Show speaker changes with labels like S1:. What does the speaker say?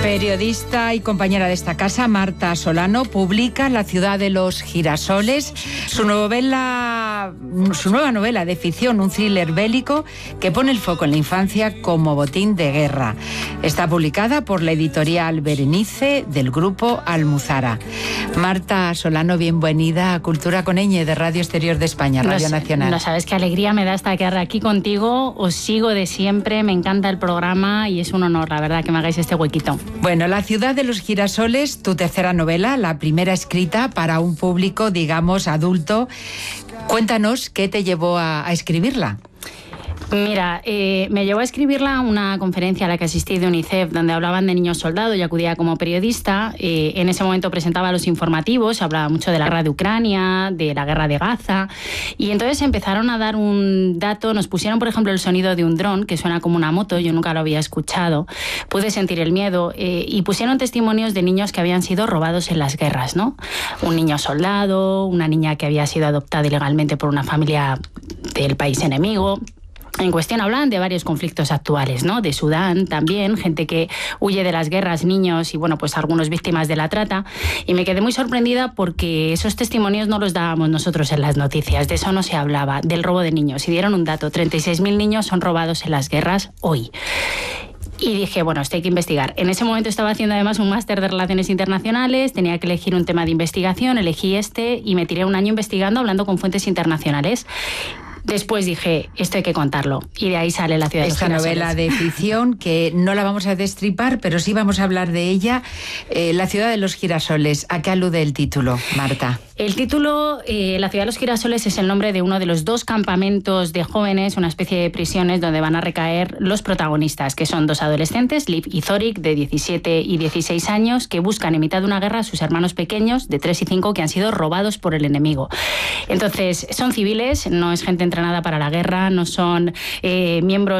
S1: Periodista y compañera de esta casa, Marta Solano, publica La ciudad de los girasoles, su nueva novela de ficción, un thriller bélico que pone el foco en la infancia como botín de guerra. Está publicada por la editorial Berenice del grupo Almuzara. Marta Solano, bienvenida a Cultura con Ñ de Radio Exterior de España, Radio Nacional.
S2: No sabes qué alegría me da estar aquí contigo, os sigo de siempre, me encanta el programa y es un honor, la verdad, que me hagáis este huequito.
S1: Bueno, La ciudad de los girasoles, tu tercera novela, la primera escrita para un público, digamos, adulto. Cuéntanos qué te llevó a escribirla.
S2: Mira, me llevó a escribirla a una conferencia a la que asistí de UNICEF, donde hablaban de niños soldados. Yo acudía como periodista. En ese momento presentaba los informativos, hablaba mucho de la guerra de Ucrania, de la guerra de Gaza. Y entonces empezaron a dar un dato. Nos pusieron, por ejemplo, el sonido de un dron, que suena como una moto. Yo nunca lo había escuchado. Pude sentir el miedo. Y pusieron testimonios de niños que habían sido robados en las guerras, ¿no? Un niño soldado, una niña que había sido adoptada ilegalmente por una familia del país enemigo. En cuestión hablan de varios conflictos actuales, ¿no? De Sudán también, gente que huye de las guerras, niños y, bueno, pues algunos víctimas de la trata. Y me quedé muy sorprendida porque esos testimonios no los dábamos nosotros en las noticias, de eso no se hablaba, del robo de niños. Y dieron un dato, 36.000 niños son robados en las guerras hoy. Y dije, bueno, esto hay que investigar. En ese momento estaba haciendo además un máster de Relaciones Internacionales, tenía que elegir un tema de investigación, elegí este y me tiré un año investigando, hablando con fuentes internacionales. Después dije, esto hay que contarlo. Y de ahí sale La ciudad de los girasoles.
S1: Esta novela de ficción, que no la vamos a destripar, pero sí vamos a hablar de ella. La ciudad de los girasoles. ¿A qué alude el título, Marta?
S2: El título, La ciudad de los girasoles, es el nombre de uno de los 2 campamentos de jóvenes, una especie de prisiones donde van a recaer los protagonistas, que son 2 adolescentes, Liv y Zorik, de 17 y 16 años, que buscan en mitad de una guerra a sus hermanos pequeños, de 3 y 5, que han sido robados por el enemigo. Entonces, son civiles, no es gente entrenada para la guerra, no son miembros